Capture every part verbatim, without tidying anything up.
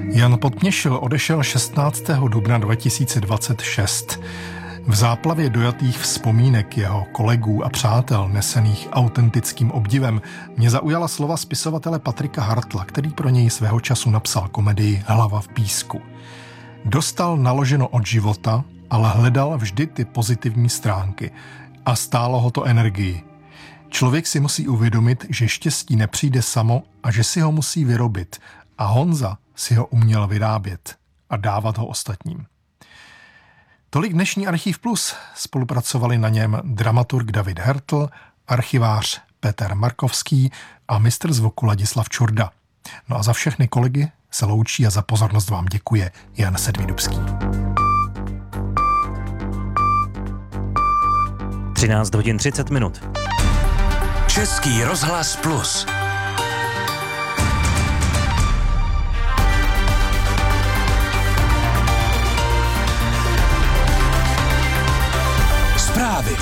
Jan Podměšil odešel šestnáctého dubna dva tisíce dvacet šest. V záplavě dojatých vzpomínek jeho kolegů a přátel nesených autentickým obdivem mě zaujala slova spisovatele Patrika Hartla, který pro něj svého času napsal komedii Hlava v písku. Dostal naloženo od života, ale hledal vždy ty pozitivní stránky a stálo ho to energii. Člověk si musí uvědomit, že štěstí nepřijde samo a že si ho musí vyrobit, a Honza si ho uměl vyrábět a dávat ho ostatním. Tolik dnešní Archiv Plus. Spolupracovali na něm dramaturg David Hertl, archivář Petr Markovský a mistr zvuku Ladislav Čurda. No a za všechny kolegy se loučí a za pozornost vám děkuje Jan Sedmidubský. třináct hodin třicet minut. Český rozhlas Plus. Zprávy.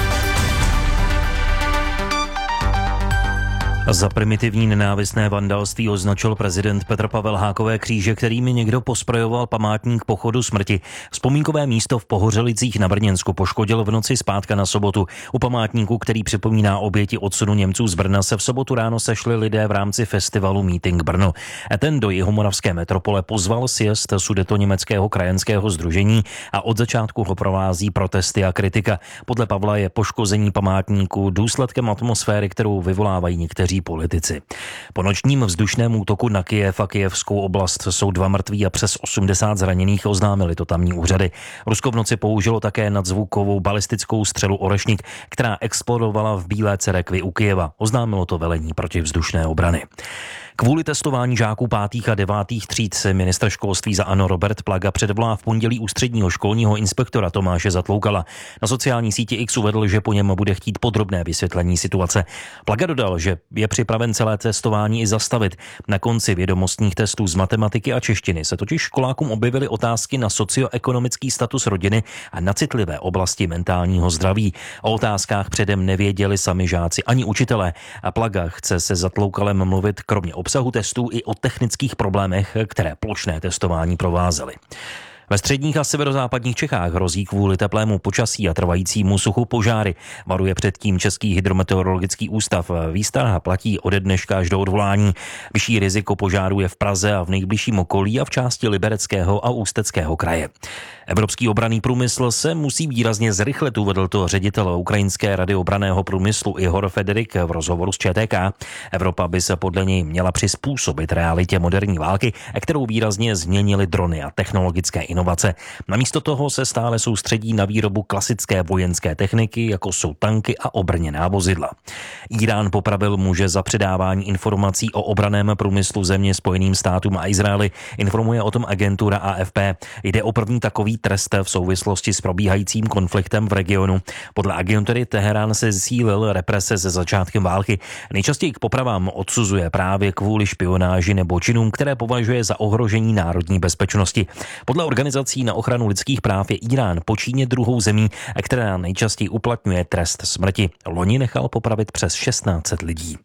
Za primitivní nenávistné vandalství označil prezident Petr Pavel hákové kříže, kterými někdo posprojoval památník pochodu smrti. Vzpomínkové místo v Pohořelicích na Brněnsku poškodil v noci z pátka na sobotu. U památníku, který připomíná oběti odsunu Němců z Brna, se v sobotu ráno sešli lidé v rámci festivalu Meeting Brno. Ten do jihomoravské metropole pozval sjezd Sudetoněmeckého krajanského sdružení a od začátku ho provází protesty a kritika. Podle Pavla je poškození památníku důsledkem atmosféry, kterou vyvolávají někteří politici. Po nočním vzdušném útoku na Kyjev a kyjevskou oblast jsou dva mrtví a přes osmdesát zraněných, oznámili to tamní úřady. Rusko v noci použilo také nadzvukovou balistickou střelu Orešnik, která explodovala v Bílé Cerekvi u Kyjeva. Oznámilo to velení protivzdušné obrany. Kvůli testování žáků pátých a devátých tříd se ministr školství za ANO Robert Plaga předvolá v pondělí ústředního školního inspektora Tomáše Zatloukala. Na sociální síti X uvedl, že po něm bude chtít podrobné vysvětlení situace. Plaga dodal, že je připraven celé testování i zastavit. Na konci vědomostních testů z matematiky a češtiny se totiž školákům objevily otázky na socioekonomický status rodiny a na citlivé oblasti mentálního zdraví. O otázkách předem nevěděli sami žáci ani učitelé a Plaga chce se Zatloukalem mluvit kromě obsahu testů i o technických problémech, které plošné testování provázely. Ve středních a severozápadních Čechách hrozí kvůli teplému počasí a trvajícímu suchu požáry. Varuje před tím Český hydrometeorologický ústav. Výstraha platí ode dneška až do odvolání. Vyšší riziko požáru je v Praze a v nejbližším okolí a v části Libereckého a Ústeckého kraje. Evropský obranný průmysl se musí výrazně zrychlit, uvedl to ředitel Ukrajinské rady obranného průmyslu Ihor Federik v rozhovoru s ČTK. Evropa by se podle něj měla přizpůsobit realitě moderní války, kterou výrazně změnily drony a technologické inovace. Namísto toho se stále soustředí na výrobu klasické vojenské techniky, jako jsou tanky a obrněná vozidla. Irán popravil muže za předávání informací o obranném průmyslu země Spojeným státům a Izraeli, informuje o tom agentura A F P. Jde o první takový trest v souvislosti s probíhajícím konfliktem v regionu. Podle agentury Teherán se zesílil represe se začátkem války. Nejčastěji k popravám odsuzuje právě kvůli špionáži nebo činům, které považuje za ohrožení národní bezpečnosti. Podle organizací na ochranu lidských práv je Irán po Číně druhou zemí, která nejčastěji uplatňuje trest smrti. Loni nechal popravit přes šestnáct set lidí.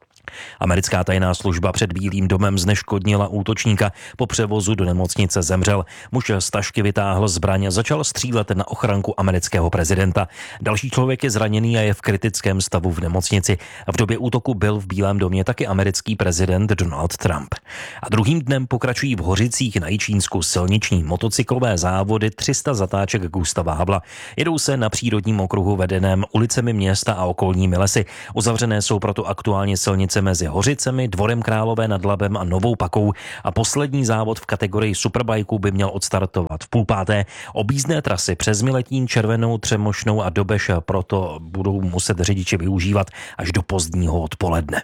Americká tajná služba před Bílým domem zneškodnila útočníka. Po převozu do nemocnice zemřel. Muž z tašky vytáhl zbraň a začal střílet na ochranku amerického prezidenta. Další člověk je zraněný a je v kritickém stavu v nemocnici. V době útoku byl v Bílém domě taky americký prezident Donald Trump. A druhým dnem pokračují v Hořicích na Jičínsku silniční motocyklové závody tři sta zatáček Gustava Havla. Jedou se na přírodním okruhu vedeném ulicemi města a okolními lesy. Uzavřené jsou proto aktuálně silnice mezi Hořicemi, Dvorem Králové nad Labem a Novou Pakou a poslední závod v kategorii superbajků by měl odstartovat v půl páté. Objízdné trasy přes Miletín, Červenou, Třemošnou a Dobeš proto budou muset řidiči využívat až do pozdního odpoledne.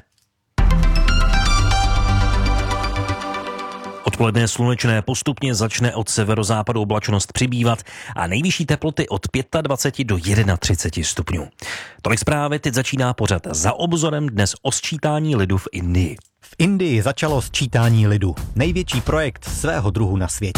Odpoledne slunečné, postupně začne od severozápadu oblačnost přibývat a nejvyšší teploty od dvacet pět do třicet jedna stupňů. Tolik zprávy, teď začíná pořad Za obzorem, dnes o sčítání lidu v Indii. V Indii začalo sčítání lidu, největší projekt svého druhu na světě.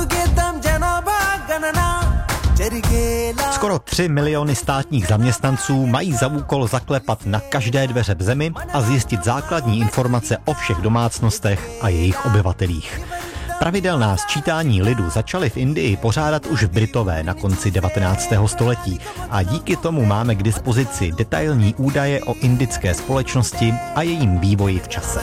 Skoro tři miliony státních zaměstnanců mají za úkol zaklepat na každé dveře v zemi a zjistit základní informace o všech domácnostech a jejich obyvatelích. Pravidelná sčítání lidu začaly v Indii pořádat už Britové na konci devatenáctého století a díky tomu máme k dispozici detailní údaje o indické společnosti a jejím vývoji v čase.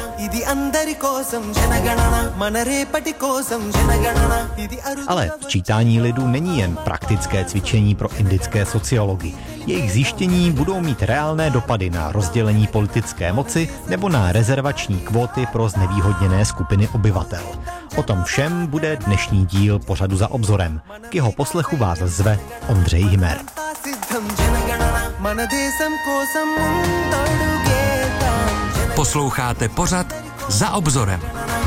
Ale sčítání lidu není jen praktické cvičení pro indické sociology. Jejich zjištění budou mít reálné dopady na rozdělení politické moci nebo na rezervační kvóty pro znevýhodněné skupiny obyvatel. O tom všem bude dnešní díl pořadu Za obzorem. K jeho poslechu vás zve Ondřej Himer. Posloucháte pořad Za obzorem.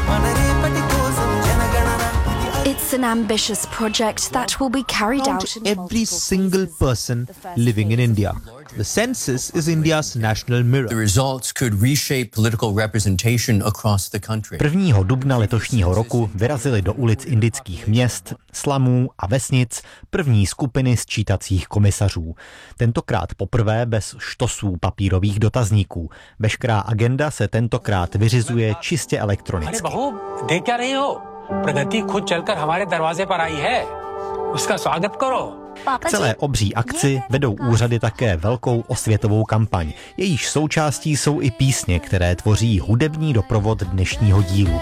It's an ambitious project that will be carried out in every single person living in India. The census is India's national mirror. The results could reshape political representation across the country. prvního dubna letošního roku vyrazily do ulic indických měst, slamů a vesnic první skupiny sčítacích komisařů. Tentokrát poprvé bez štosů papírových dotazníků. Veškerá agenda se tentokrát vyřizuje čistě elektronicky. प्रगति खुद चलकर हमारे दरवाजे पर आई है उसका स्वागत करो. K celé obří akci vedou úřady také velkou osvětovou kampaň. Jejíž součástí jsou i písně, které tvoří hudební doprovod dnešního dílu.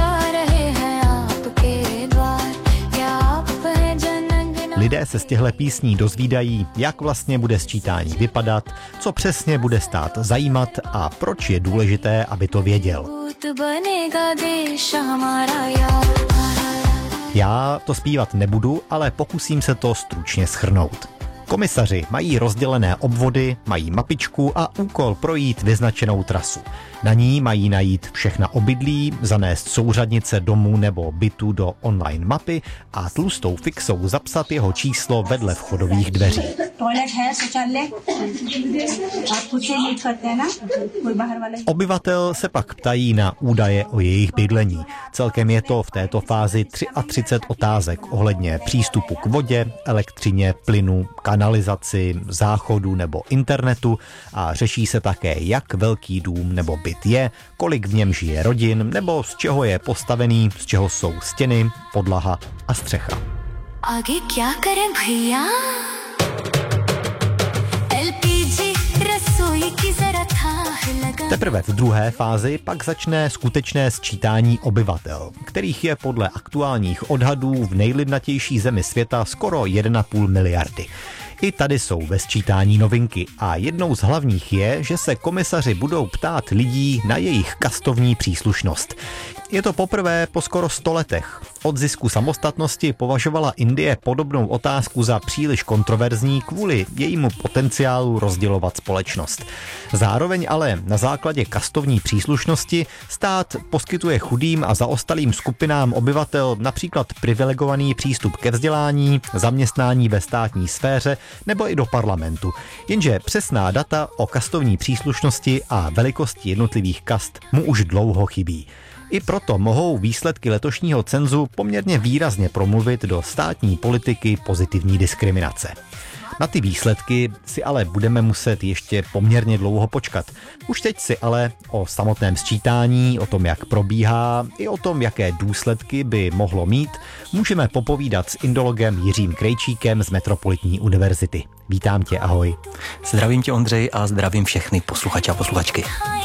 Lidé se z těchto písní dozvídají, jak vlastně bude sčítání vypadat, co přesně bude stát zajímat a proč je důležité, aby to věděl. Já to zpívat nebudu, ale pokusím se to stručně shrnout. Komisaři mají rozdělené obvody, mají mapičku a úkol projít vyznačenou trasu. Na ní mají najít všechna obydlí, zanést souřadnice domů nebo bytu do online mapy a tlustou fixou zapsat jeho číslo vedle vchodových dveří. Obyvatel se pak ptají na údaje o jejich bydlení. Celkem je to v této fázi třicet tři otázek ohledně přístupu k vodě, elektřině, plynu, kanalizaci, záchodu nebo internetu a řeší se také, jak velký dům nebo byt je, kolik v něm žije rodin nebo z čeho je postavený, z čeho jsou stěny, podlaha a střecha. Teprve v druhé fázi pak začne skutečné sčítání obyvatel, kterých je podle aktuálních odhadů v nejlidnatější zemi světa skoro jedna celá pět miliardy. I tady jsou ve sčítání novinky a jednou z hlavních je, že se komisaři budou ptát lidí na jejich kastovní příslušnost. Je to poprvé po skoro sto letech. Od zisku samostatnosti považovala Indie podobnou otázku za příliš kontroverzní kvůli jejímu potenciálu rozdělovat společnost. Zároveň ale na základě kastovní příslušnosti stát poskytuje chudým a zaostalým skupinám obyvatel například privilegovaný přístup ke vzdělání, zaměstnání ve státní sféře nebo i do parlamentu. Jenže přesná data o kastovní příslušnosti a velikosti jednotlivých kast mu už dlouho chybí. I proto mohou výsledky letošního cenzu poměrně výrazně promluvit do státní politiky pozitivní diskriminace. Na ty výsledky si ale budeme muset ještě poměrně dlouho počkat. Už teď si ale o samotném sčítání, o tom, jak probíhá, i o tom, jaké důsledky by mohlo mít, můžeme popovídat s indologem Jiřím Krejčíkem z Metropolitní univerzity. Vítám tě, ahoj. Zdravím tě, Ondřej, a zdravím všechny posluchače a posluchačky.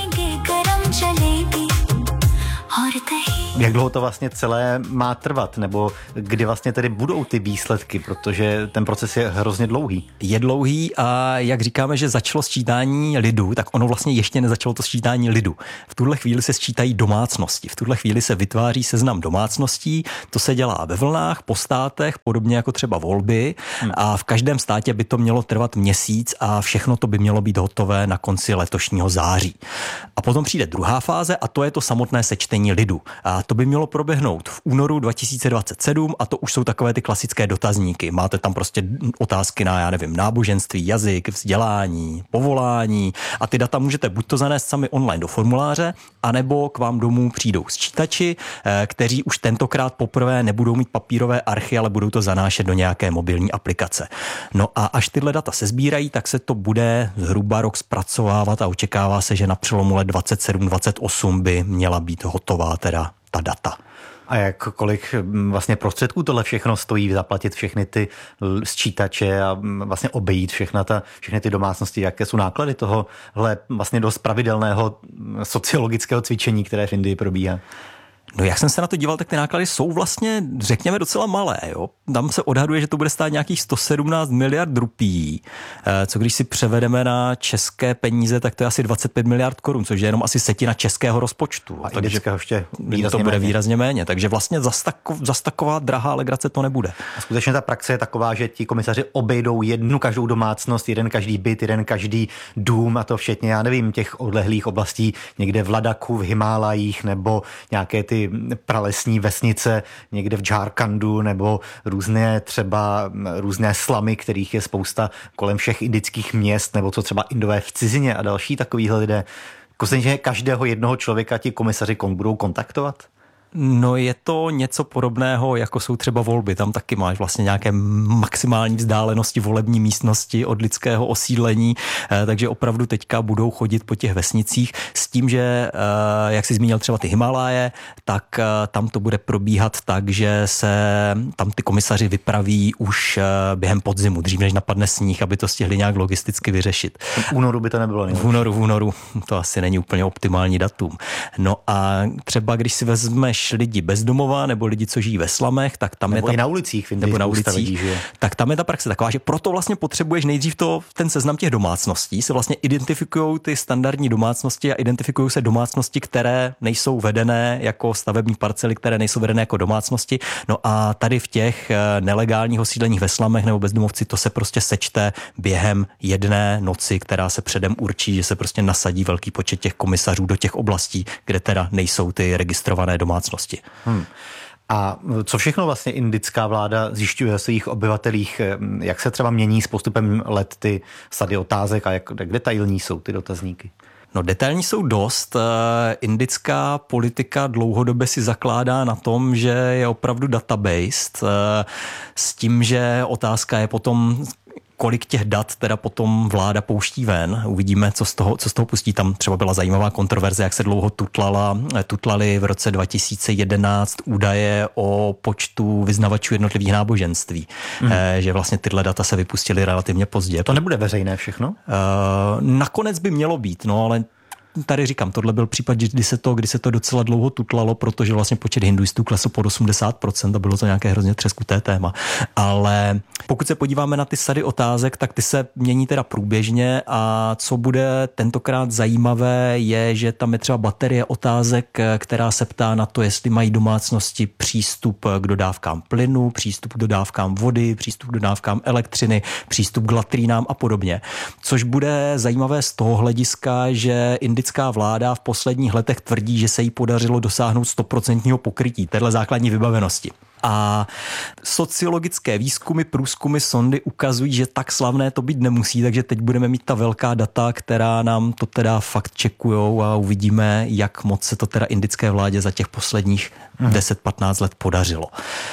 Jak dlouho to vlastně celé má trvat, nebo kdy vlastně tedy budou ty výsledky, protože ten proces je hrozně dlouhý? Je dlouhý a jak říkáme, že začalo sčítání lidu, tak ono vlastně ještě nezačalo to sčítání lidu. V tuhle chvíli se sčítají domácnosti, v tuhle chvíli se vytváří seznam domácností, to se dělá ve vlnách, po státech, podobně jako třeba volby hmm. a v každém státě by to mělo trvat měsíc a všechno to by mělo být hotové na konci letošního září. A potom přijde druhá fáze a to je to samotné sečtení lidu. A to by mělo proběhnout v únoru dva tisíce dvacet sedm a to už jsou takové ty klasické dotazníky. Máte tam prostě otázky na, já nevím, náboženství, jazyk, vzdělání, povolání a ty data můžete buď to zanést sami online do formuláře, anebo k vám domů přijdou sčítači, kteří už tentokrát poprvé nebudou mít papírové archy, ale budou to zanášet do nějaké mobilní aplikace. No a až tyhle data se sbírají, tak se to bude zhruba rok zpracovávat a očekává se, že na přelomu let dvacet sedm dvacet osm by měla být hotová teda ta data. A jak kolik vlastně prostředků tohle všechno stojí, zaplatit všechny ty sčítače a vlastně obejít všechna ta, všechny ty domácnosti, jaké jsou náklady tohohle vlastně dost pravidelného sociologického cvičení, které v Indii probíhá? No jak jsem se na to díval, tak ty náklady jsou vlastně, řekněme, docela malé. Jo? Tam se odhaduje, že to bude stát nějakých sto sedmnáct miliard rupií, co když si převedeme na české peníze, tak to je asi dvacet pět miliard korun, což je jenom asi setina českého rozpočtu. A takže ještě to bude méně. výrazně méně, takže vlastně zas, tako, zas taková drahá legrace to nebude. A skutečně ta praxe je taková, že ti komisaři obejdou jednu každou domácnost, jeden každý byt, jeden každý dům a to včetně, já nevím, těch odlehlých oblastí někde v Ladaku, v Himálajích nebo nějaké ty pralesní vesnice někde v Jharkhandu nebo různé třeba různé slamy, kterých je spousta kolem všech indických měst, nebo co třeba Indové v cizině a další takovýhle lidé. Konstantně každého jednoho člověka ti komisaři budou kontaktovat? No je to něco podobného, jako jsou třeba volby. Tam taky máš vlastně nějaké maximální vzdálenosti volební místnosti od lidského osídlení, takže opravdu teďka budou chodit po těch vesnicích s tím, že, jak jsi zmínil třeba ty Himálaje, tak tam to bude probíhat tak, že se tam ty komisaři vypraví už během podzimu, dřív než napadne sníh, aby to stihli nějak logisticky vyřešit. V únoru by to nebylo nejlepší. V únoru, v únoru to asi není úplně optimální datum. No a třeba když si vezmeš lidi bezdomova nebo lidi, co žijí ve slamech, tak tam nebo je ta, i na ulicích, nebo na ulicích, lidí, tak tam je ta praxe taková, že proto vlastně potřebuješ nejdřív to, ten seznam těch domácností, se vlastně identifikují ty standardní domácnosti a identifikují se domácnosti, které nejsou vedené jako stavební parcely, které nejsou vedené jako domácnosti. No a tady v těch nelegálních osídleních ve slamech nebo bezdomovci to se prostě sečte během jedné noci, která se předem určí, že se prostě nasadí velký počet těch komisařů do těch oblastí, kde teda nejsou ty registrované domácnosti. Hmm. A co všechno vlastně indická vláda zjišťuje o svých obyvatelích? Jak se třeba mění s postupem let ty sady otázek a jak, jak detailní jsou ty dotazníky? No detailní jsou dost. Indická politika dlouhodobě si zakládá na tom, že je opravdu database s tím, že otázka je potom, kolik těch dat teda potom vláda pouští ven. Uvidíme, co z toho, co z toho pustí. Tam třeba byla zajímavá kontroverze, jak se dlouho tutlala, tutlali v roce dva tisíce jedenáct údaje o počtu vyznavačů jednotlivých náboženství. Mm. E, že vlastně tyhle data se vypustily relativně pozdě. To nebude veřejné všechno? E, nakonec by mělo být, no ale tady říkám, tohle byl případ, kdy se to, kdy se to docela dlouho tutlalo, protože vlastně počet hinduistů klesl pod osmdesát procent a bylo to nějaké hrozně třeskuté téma. Ale pokud se podíváme na ty sady otázek, tak ty se mění teda průběžně a co bude tentokrát zajímavé je, že tam je třeba baterie otázek, která se ptá na to, jestli mají domácnosti přístup k dodávkám plynu, přístup k dodávkám vody, přístup k dodávkám elektřiny, přístup k latrínám a podobně. Což bude zajímavé z toho hlediska, že indická vláda v posledních letech tvrdí, že se jí podařilo dosáhnout stoprocentního pokrytí téhle základní vybavenosti. A sociologické výzkumy, průzkumy, sondy ukazují, že tak slavné to být nemusí, takže teď budeme mít ta velká data, která nám to teda fakt čekujou a uvidíme, jak moc se to teda indické vládě za těch posledních hmm. deset patnáct let podařilo.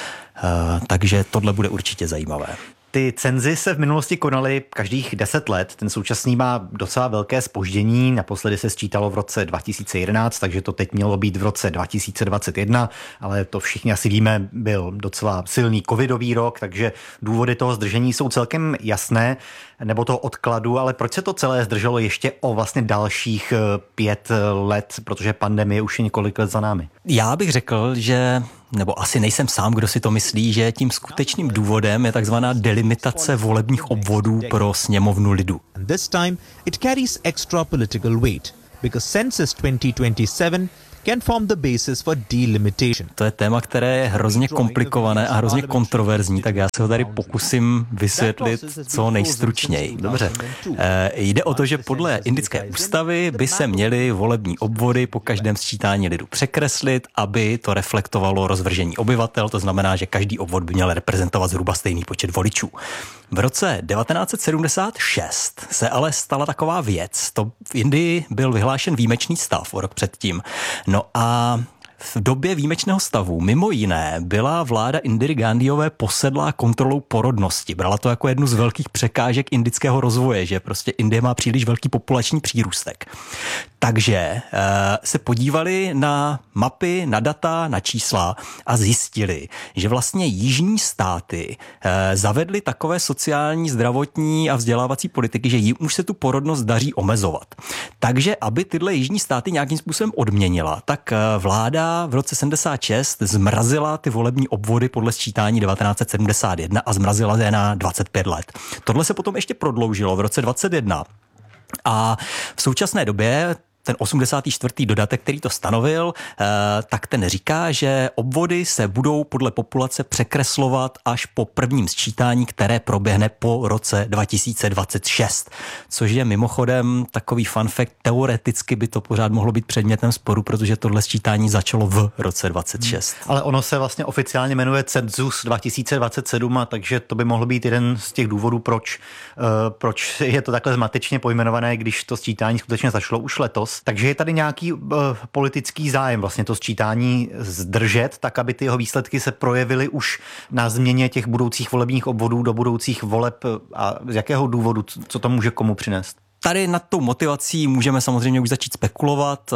Uh, takže tohle bude určitě zajímavé. Ty cenzy se v minulosti konaly každých deset let, ten současný má docela velké zpoždění, naposledy se sčítalo v roce dva tisíce jedenáct, takže to teď mělo být v roce dva tisíce dvacet jedna, ale to všichni asi víme, byl docela silný covidový rok, takže důvody toho zdržení jsou celkem jasné, nebo toho odkladu, ale proč se to celé zdrželo ještě o vlastně dalších pět let, protože pandemie už je několik let za námi? Já bych řekl, že nebo asi nejsem sám, kdo si to myslí, že tím skutečným důvodem je takzvaná delimitace volebních obvodů pro sněmovnu lidu. And this time it carries extra political weight because census twenty twenty-seven can form the basis for delimitation. To je téma, které je hrozně komplikované a hrozně kontroverzní, tak já se ho tady pokusím vysvětlit co nejstručněji. Dobře. E, jde o to, že podle indické ústavy by se měly volební obvody po každém sčítání lidu překreslit, aby to reflektovalo rozvržení obyvatel, to znamená, že každý obvod by měl reprezentovat zhruba stejný počet voličů. V roce devatenáct set sedmdesát šest se ale stala taková věc. To v Indii byl vyhlášen výjimečný stav o rok předtím. No a v době výjimečného stavu mimo jiné byla vláda Indiry Gandhiové posedlá kontrolou porodnosti. Brala to jako jednu z velkých překážek indického rozvoje, že prostě Indie má příliš velký populační přírůstek. Takže uh, se podívali na mapy, na data, na čísla a zjistili, že vlastně jižní státy uh, zavedly takové sociální, zdravotní a vzdělávací politiky, že jim už se tu porodnost daří omezovat. Takže aby tyhle jižní státy nějakým způsobem odměnila, tak uh, vláda v roce sedmdesát šest zmrazila ty volební obvody podle sčítání devatenáct set sedmdesát jedna a zmrazila je na dvacet pět let. Tohle se potom ještě prodloužilo v roce dvacet jedna. A v současné době ten osmdesátý čtvrtý dodatek, který to stanovil, tak ten říká, že obvody se budou podle populace překreslovat až po prvním sčítání, které proběhne po roce dva tisíce dvacet šest. Což je mimochodem takový fun fact, teoreticky by to pořád mohlo být předmětem sporu, protože tohle sčítání začalo v roce dvacet šest. Hmm. Ale ono se vlastně oficiálně jmenuje Cenzus dva tisíce dvacet sedm, a takže to by mohl být jeden z těch důvodů, proč, uh, proč je to takhle zmatečně pojmenované, když to sčítání skutečně začalo už letos. Takže je tady nějaký uh, politický zájem vlastně to sčítání zdržet, tak aby ty jeho výsledky se projevily už na změně těch budoucích volebních obvodů do budoucích voleb. A z jakého důvodu, co to může komu přinést? Tady nad tou motivací můžeme samozřejmě už začít spekulovat.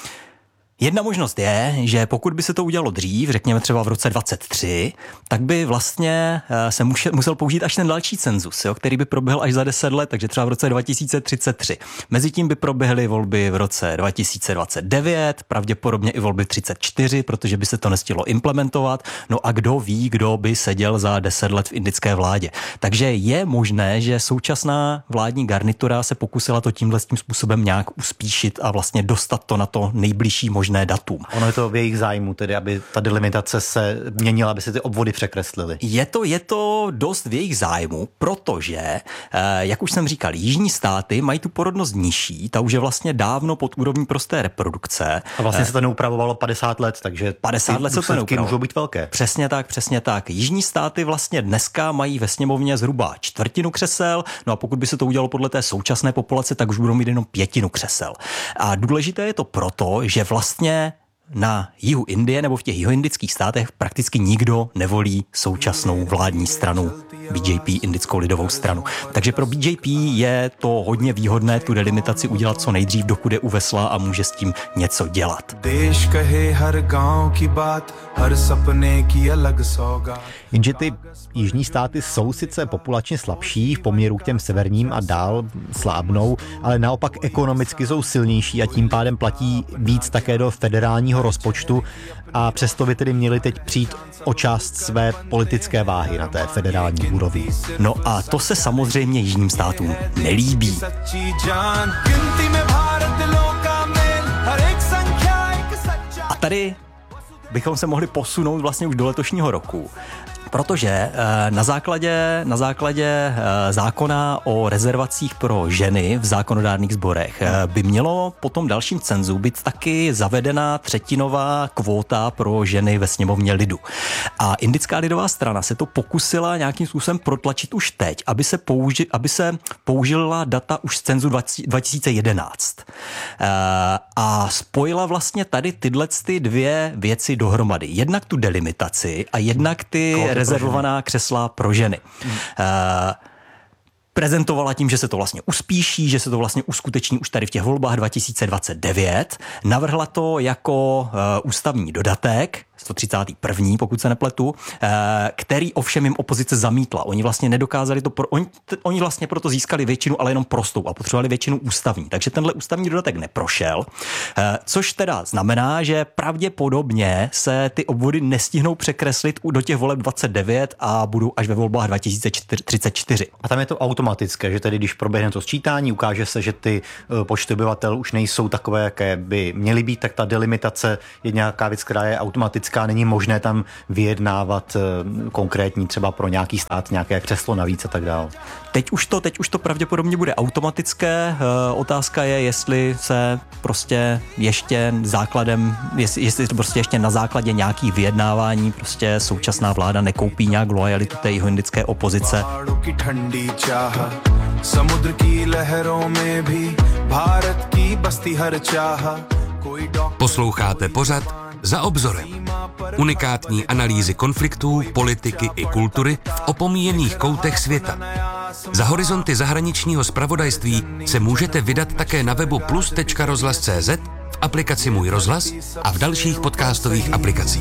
Jedna možnost je, že pokud by se to udělalo dřív, řekněme třeba v roce dvacet tři, tak by vlastně se musel použít až ten další cenzus, jo, který by proběhl až za deset let, takže třeba v roce dva tisíce třicet tři. Mezitím by proběhly volby v roce dva tisíce dvacet devět, pravděpodobně i volby třicet čtyři, protože by se to nestihlo implementovat. No a kdo ví, kdo by seděl za deset let v indické vládě. Takže je možné, že současná vládní garnitura se pokusila to tímhle tím způsobem nějak uspíšit a vlastně dostat to na to nejbližší možné datum. Ono je to v jejich zájmu, tedy aby ta delimitace se měnila, aby se ty obvody překreslily. Je to, je to dost v jejich zájmu, protože, jak už jsem říkal, jižní státy mají tu porodnost nižší, ta už je vlastně dávno pod úrovní prosté reprodukce. A vlastně se to neupravovalo padesát let, takže padesát let se to neupravilo. Můžou být velké. Přesně tak, přesně tak. Jižní státy vlastně dneska mají ve sněmovně zhruba čtvrtinu křesel, no a pokud by se to udělalo podle té současné populace, tak už budou mít jenom pětinu křesel. A důležité je to proto, že vlastně na jihu Indie nebo v těch jihoindických státech prakticky nikdo nevolí současnou vládní stranu B J P, Indickou lidovou stranu. Takže pro B J P je to hodně výhodné tu delimitaci udělat co nejdřív, dokud je u vesla a může s tím něco dělat. Jenže ty jižní státy jsou sice populačně slabší v poměru k těm severním a dál slábnou, ale naopak ekonomicky jsou silnější a tím pádem platí víc také do federálního rozpočtu a přesto by tedy měli teď přijít o část své politické váhy na té federální úrovni. No a to se samozřejmě jižním státům nelíbí. A tady bychom se mohli posunout vlastně už do letošního roku. Protože na základě, na základě zákona o rezervacích pro ženy v zákonodárných sborech by mělo po tom dalším cenzu být taky zavedena třetinová kvóta pro ženy ve sněmovně lidu. A Indická lidová strana se to pokusila nějakým způsobem protlačit už teď, aby se, použi, aby se použila data už z cenzu dva tisíce jedenáct. A spojila vlastně tady tyhle ty dvě věci dohromady. Jednak tu delimitaci a jednak ty rezervovaná křesla pro ženy. Hmm. Uh, prezentovala tím, že se to vlastně uspíší, že se to vlastně uskuteční už tady v těch volbách dva tisíce dvacet devět. Navrhla to jako uh, ústavní dodatek, sto třicátý první, pokud se nepletu, uh, který ovšem jim opozice zamítla. Oni vlastně nedokázali to, pro, oni, t, oni vlastně proto získali většinu, ale jenom prostou a potřebovali většinu ústavní. Takže tenhle ústavní dodatek neprošel, uh, což teda znamená, že pravděpodobně se ty obvody nestihnou překreslit do těch voleb dvacet devět a budou až ve volbách dva tisíce třicet čtyři. A tam je to automatické, že tedy když proběhne to sčítání, ukáže se, že ty počty obyvatel už nejsou takové, jaké by měly být, tak ta delimitace je nějaká věc, která je automatická, není možné tam vyjednávat konkrétní třeba pro nějaký stát nějaké křeslo navíc a tak dále. Teď už to, teď už to pravděpodobně bude automatické. Otázka je, jestli se prostě ještě základem, jestli, jestli to prostě ještě na základě nějakých vyjednávání prostě současná vláda nekoupí nějak lojalitu té jihoindické opozice. Posloucháte pořad Za obzorem. Unikátní analýzy konfliktů, politiky i kultury v opomíjených koutech světa. Za horizonty zahraničního zpravodajství se můžete vydat také na webu plus tečka rozhlas tečka cé zet, v aplikaci Můj rozhlas a v dalších podcastových aplikacích.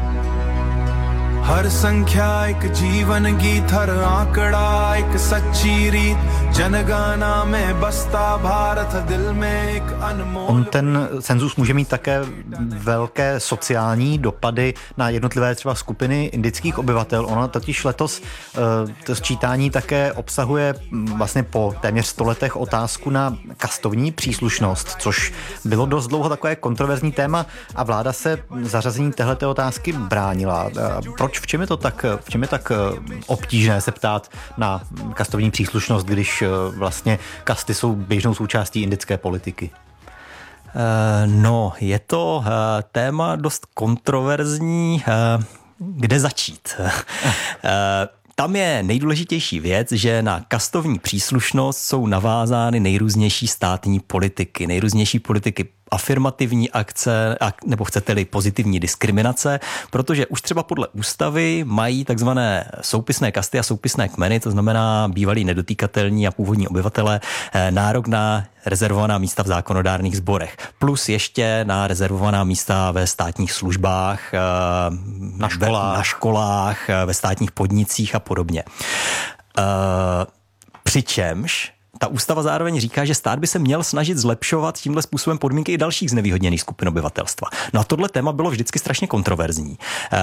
हर संख्या एक जीवन गीत हर आंकड़ा एक सच्ची रीत जनगणना में बसता भारत दिल में एक अनमोल. On ten cenzus může mít také velké sociální dopady na jednotlivé třeba skupiny indických obyvatel. Ono totiž letos to sčítání také obsahuje vlastně po téměř sto letech otázku na kastovní příslušnost, což bylo dost dlouho takové kontroverzní téma a vláda se zařazení téhleté otázky bránila. Proč, v čem je to tak, v čem je tak obtížné se ptát na kastovní příslušnost, když vlastně kasty jsou běžnou součástí indické politiky? No, je to téma dost kontroverzní. Kde začít? Tam je nejdůležitější věc, že na kastovní příslušnost jsou navázány nejrůznější státní politiky, nejrůznější politiky afirmativní akce, nebo chcete-li pozitivní diskriminace, protože už třeba podle ústavy mají takzvané soupisné kasty a soupisné kmeny, to znamená bývalí nedotýkatelní a původní obyvatele, nárok na rezervovaná místa v zákonodárných sborech, plus ještě na rezervovaná místa ve státních službách, na školách, ve, na školách, ve státních podnicích a podobně. Přičemž ta ústava zároveň říká, že stát by se měl snažit zlepšovat tímhle způsobem podmínky i dalších znevýhodněných skupin obyvatelstva. No a tohle téma bylo vždycky strašně kontroverzní.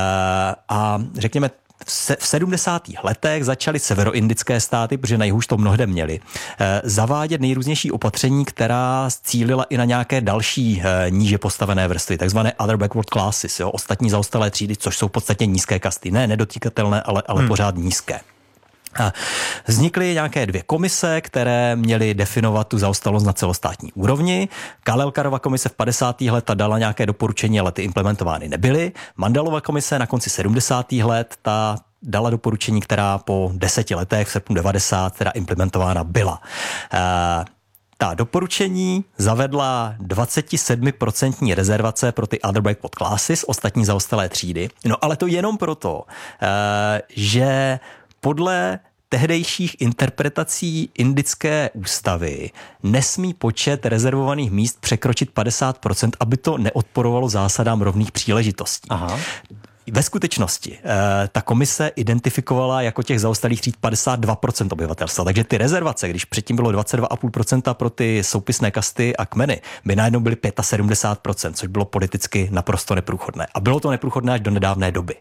A řekněme, v sedmdesátých letech začaly severoindické státy, protože na jihu už to mnohde měli, zavádět nejrůznější opatření, která cílila i na nějaké další níže postavené vrstvy, takzvané other backward classes, jo, ostatní zaostalé třídy, což jsou v podstatě nízké kasty. Ne nedotýkatelné, ale, ale hmm. pořád nízké. A vznikly nějaké dvě komise, které měly definovat tu zaostalost na celostátní úrovni. Kalelkarova komise v padesátých letech dala nějaké doporučení, ale ty implementovány nebyly. Mandalova komise na konci sedmdesátých let ta dala doporučení, která po deseti letech v srpnu devadesát teda implementována byla. A ta doporučení zavedla dvacet sedm procent rezervace pro ty other backward classes, ostatní zaostalé třídy. No ale to jenom proto, že podle tehdejších interpretací indické ústavy nesmí počet rezervovaných míst překročit padesát procent, aby to neodporovalo zásadám rovných příležitostí. Aha. Ve skutečnosti ta komise identifikovala jako těch zaostalých tříd padesát dva procent obyvatelstva, takže ty rezervace, když předtím bylo dvacet dva celá pět procenta pro ty soupisné kasty a kmeny, by najednou byly sedmdesát pět procent, což bylo politicky naprosto neprůchodné. A bylo to neprůchodné až do nedávné doby.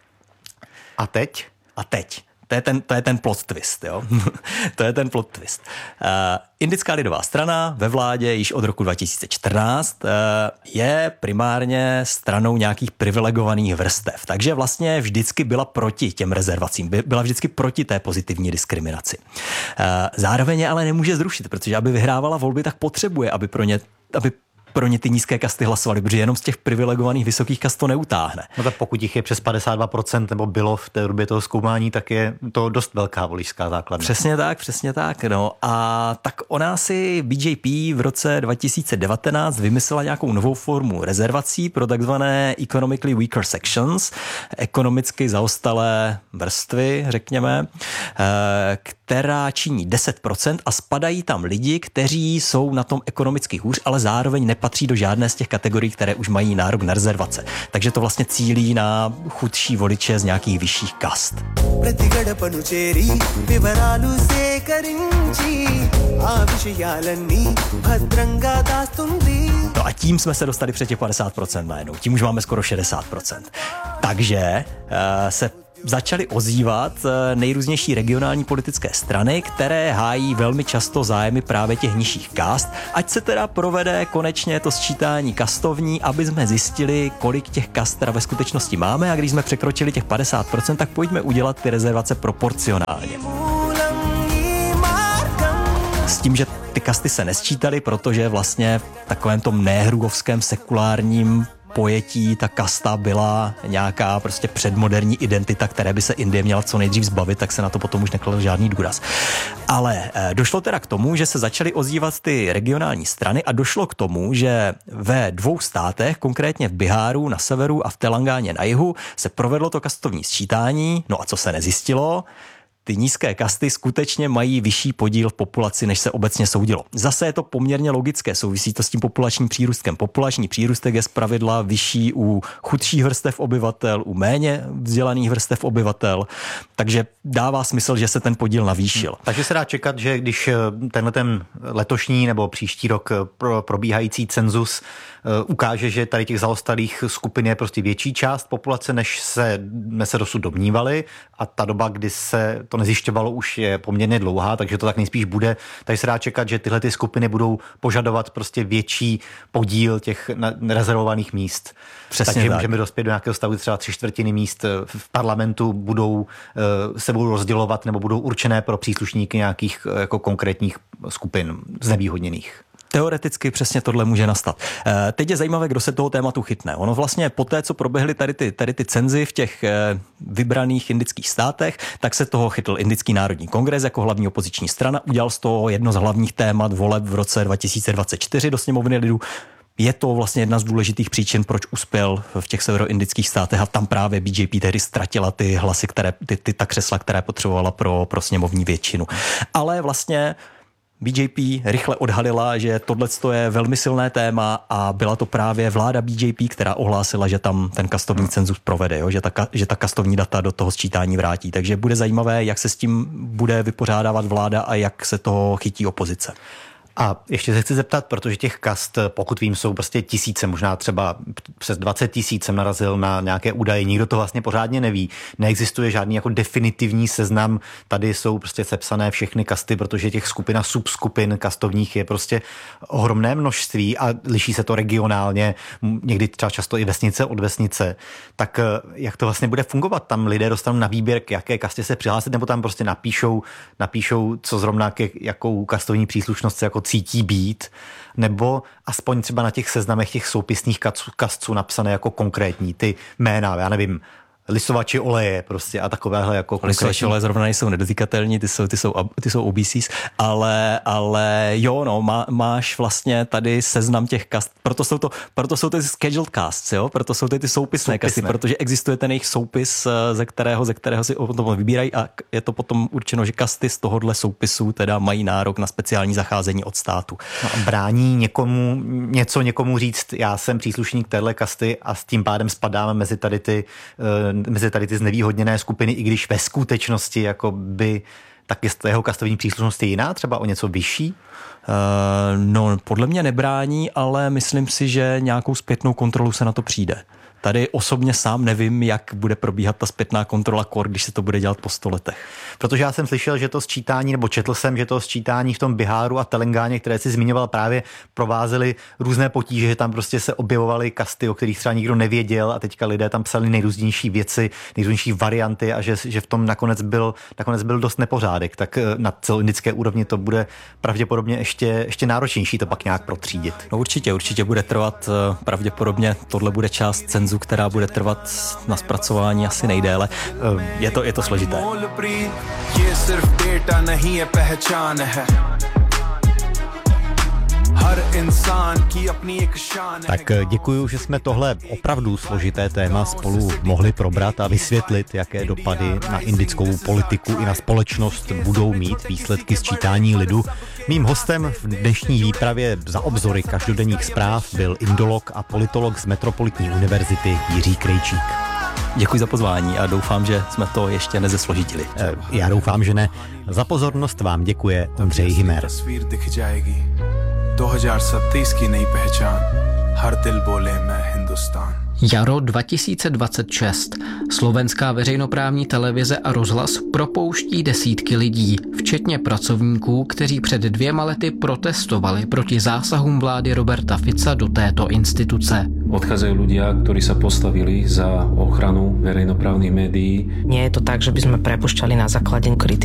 A teď? A teď. To je ten, to je ten plot twist, jo. To je ten plot twist. Uh, Indická lidová strana ve vládě již od roku dva tisíce čtrnáct uh, je primárně stranou nějakých privilegovaných vrstev, takže vlastně vždycky byla proti těm rezervacím, by, byla vždycky proti té pozitivní diskriminaci. Uh, zároveň je ale nemůže zrušit, protože aby vyhrávala volby, tak potřebuje, aby pro ně, aby pro ně ty nízké kasty hlasovali, protože jenom z těch privilegovaných vysokých kast to neutáhne. No tak pokud jich je přes padesát dva procent nebo bylo v té době toho zkoumání, tak je to dost velká voličská základna. Přesně tak, přesně tak. No. A tak ona si B J P v roce dva tisíce devatenáct vymyslela nějakou novou formu rezervací pro takzvané economically weaker sections, ekonomicky zaostalé vrstvy, řekněme, která činí deset procent a spadají tam lidi, kteří jsou na tom ekonomicky hůř, ale zároveň nepatří do žádné z těch kategorií, které už mají nárok na rezervace. Takže to vlastně cílí na chudší voliče z nějakých vyšších kast. No a tím jsme se dostali před těch padesát procent najednou. Tím už máme skoro šedesát procent. Takže uh, se začaly ozývat nejrůznější regionální politické strany, které hájí velmi často zájmy právě těch nižších kast. Ať se teda provede konečně to sčítání kastovní, aby jsme zjistili, kolik těch kast teda ve skutečnosti máme, a když jsme překročili těch padesát procent, tak pojďme udělat ty rezervace proporcionálně. S tím, že ty kasty se nesčítaly, protože vlastně v takovém tom nehrugovském sekulárním pojetí ta kasta byla nějaká prostě předmoderní identita, které by se Indie měla co nejdřív zbavit, tak se na to potom už nekladl žádný důraz. Ale e, došlo teda k tomu, že se začaly ozývat ty regionální strany a došlo k tomu, že ve dvou státech, konkrétně v Biháru na severu a v Telangáně na jihu, se provedlo to kastovní sčítání. No a co se nezjistilo? ty nízké kasty skutečně mají vyšší podíl v populaci, než se obecně soudilo. Zase je to poměrně logické, souvisí to s tím populačním přírůstkem. Populační přírůstek je zpravidla vyšší u chudších vrstev obyvatel, u méně vzdělaných vrstev obyvatel, takže dává smysl, že se ten podíl navýšil. Hmm. Takže se dá čekat, že když tenhle ten letošní nebo příští rok probíhající cenzus ukáže, že tady těch zaostalých skupin je prostě větší část populace, než se, jsme se dosud domnívali, a ta doba, kdy se to nezjišťovalo, už je poměrně dlouhá, takže to tak nejspíš bude. Takže se dá čekat, že tyhle ty skupiny budou požadovat prostě větší podíl těch rezervovaných míst. Přesně takže tak. můžeme dospět do nějakého stavu, třeba tři čtvrtiny míst v parlamentu budou, se budou rozdělovat nebo budou určené pro příslušníky nějakých jako konkrétních skupin znevýhodněných. Teoreticky přesně tohle může nastat. Teď je zajímavé, kdo se toho tématu chytne. Ono vlastně po té, co proběhly tady ty, tady ty cenzy v těch vybraných indických státech, tak se toho chytl Indický národní kongres jako hlavní opoziční strana. Udělal z toho jedno z hlavních témat voleb v roce dva tisíce dvacet čtyři do sněmovny lidu. Je to vlastně jedna z důležitých příčin, proč uspěl v těch severoindických státech, a tam právě B J P tehdy ztratila ty hlasy, které, ty, ty ta křesla, které potřebovala pro, pro sněmovní většinu. Ale vlastně B J P rychle odhalila, že tohle je velmi silné téma, a byla to právě vláda B J P, která ohlásila, že tam ten kastovní cenzus provede, jo? Že, ta, že ta kastovní data do toho sčítání vrátí. Takže bude zajímavé, jak se s tím bude vypořádávat vláda a jak se toho chytí opozice. A ještě se chci zeptat, protože těch kast, pokud vím, jsou prostě tisíce, možná třeba přes dvacet tisíc jsem narazil na nějaké údaje, nikdo to vlastně pořádně neví. Neexistuje žádný jako definitivní seznam, tady jsou prostě sepsané všechny kasty, protože těch skupin a subskupin kastovních je prostě ohromné množství a liší se to regionálně, někdy třeba často i vesnice od vesnice. Tak jak to vlastně bude fungovat? Tam lidé dostanou na výběr, k jaké kastě se přihlásit, nebo tam prostě napíšou, napíšou co zrovna k jakou kastovní příslušnost se jako cítí být, nebo aspoň třeba na těch seznamech těch soupisných kastců napsané jako konkrétní ty jména, já nevím, lisovači oleje prostě a takovéhle jako konkrétní. Lisovači oleje zrovna nejsou nedotykatelní, ty jsou, ty jsou, ty jsou O B Cs, ale, ale jo, no, má, máš vlastně tady seznam těch kast, proto jsou to, proto jsou ty scheduled casts, jo, proto jsou ty, ty soupisné, soupisné kasty, protože existuje ten jejich soupis, ze kterého, ze kterého si potom vybírají, a je to potom určeno, že kasty z tohohle soupisu teda mají nárok na speciální zacházení od státu. No a brání někomu, něco někomu říct, já jsem příslušník téhle kasty a s tím pádem spadáme mezi tady ty mezi tady ty znevýhodněné skupiny, i když ve skutečnosti jako by tak je jeho kastovní příslušnost jiná, třeba o něco vyšší? Uh, no, podle mě nebrání, ale myslím si, že nějakou zpětnou kontrolu se na to přijde. Tady osobně sám nevím, jak bude probíhat ta zpětná kontrola kor, když se to bude dělat po sto letech. Protože já jsem slyšel, že to sčítání, nebo četl jsem, že to sčítání v tom Biháru a Telengáně, které si zmiňoval, právě provázely různé potíže, že tam prostě se objevovaly kasty, o kterých třeba nikdo nevěděl, a teďka lidé tam psali nejrůznější věci, nejrůznější varianty, a že, že v tom nakonec byl, nakonec byl dost nepořádek. Tak na celoindické úrovni to bude pravděpodobně ještě, ještě náročnější to pak nějak protřídit. No určitě, určitě bude trvat, pravděpodobně tohle bude část cenzu, která bude trvat na zpracování asi nejdéle. Je to, je to složité. Tak děkuju, že jsme tohle opravdu složité téma spolu mohli probrat a vysvětlit, jaké dopady na indickou politiku i na společnost budou mít výsledky sčítání lidu. Mým hostem v dnešní výpravě za obzory každodenních zpráv byl indolog a politolog z Metropolitní univerzity Jiří Krejčík. Děkuji za pozvání a doufám, že jsme to ještě nezesložitili. Já doufám, že ne. Za pozornost vám děkuje Ondřej Hymer. दो हज़ार सत्ताईस की नई पहचान हर दिल बोले मैं Hindustan. Jaro dva tisíce dvacet šest. Slovenská veřejnoprávní televize a rozhlas propouští desítky lidí, včetně pracovníků, kteří před dvěma lety protestovali proti zásahům vlády Roberta Fica do této instituce. Odchádzajú ľudia, ktorí sa postavili za ochranu verejnoprávnych médií. Nie je to tak, že by sme prepušťali na základe kritiky